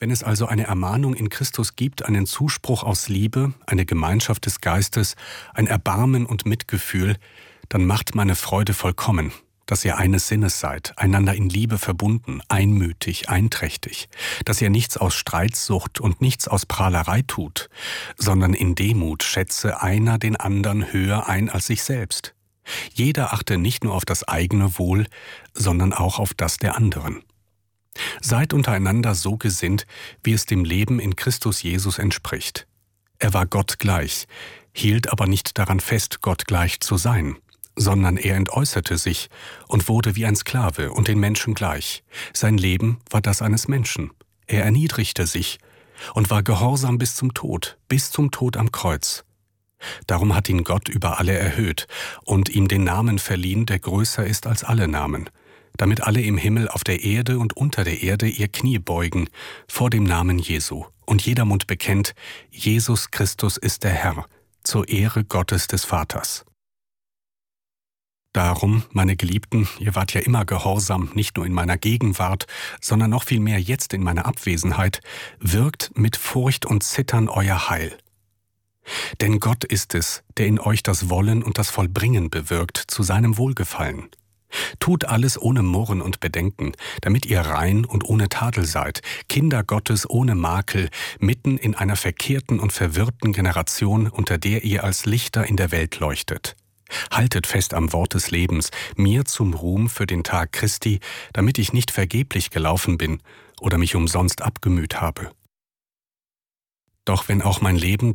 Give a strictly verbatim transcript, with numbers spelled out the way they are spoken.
Wenn es also eine Ermahnung in Christus gibt, einen Zuspruch aus Liebe, eine Gemeinschaft des Geistes, ein Erbarmen und Mitgefühl, dann macht meine Freude vollkommen, dass ihr eines Sinnes seid, einander in Liebe verbunden, einmütig, einträchtig, dass ihr nichts aus Streitsucht und nichts aus Prahlerei tut, sondern in Demut schätze einer den anderen höher ein als sich selbst. Jeder achte nicht nur auf das eigene Wohl, sondern auch auf das der anderen. Seid untereinander so gesinnt, wie es dem Leben in Christus Jesus entspricht. Er war Gott gleich, hielt aber nicht daran fest, Gott gleich zu sein, sondern er entäußerte sich und wurde wie ein Sklave und den Menschen gleich. Sein Leben war das eines Menschen. Er erniedrigte sich und war gehorsam bis zum Tod, bis zum Tod am Kreuz. Darum hat ihn Gott über alle erhöht und ihm den Namen verliehen, der größer ist als alle Namen, damit alle im Himmel, auf der Erde und unter der Erde ihr Knie beugen vor dem Namen Jesu und jeder Mund bekennt, Jesus Christus ist der Herr, zur Ehre Gottes des Vaters. Darum, meine Geliebten, ihr wart ja immer gehorsam, nicht nur in meiner Gegenwart, sondern noch viel mehr jetzt in meiner Abwesenheit, wirkt mit Furcht und Zittern euer Heil. Denn Gott ist es, der in euch das Wollen und das Vollbringen bewirkt zu seinem Wohlgefallen. Tut alles ohne Murren und Bedenken, damit ihr rein und ohne Tadel seid, Kinder Gottes ohne Makel, mitten in einer verkehrten und verwirrten Generation, unter der ihr als Lichter in der Welt leuchtet. Haltet fest am Wort des Lebens, mir zum Ruhm für den Tag Christi, damit ich nicht vergeblich gelaufen bin oder mich umsonst abgemüht habe. Doch wenn auch mein Leben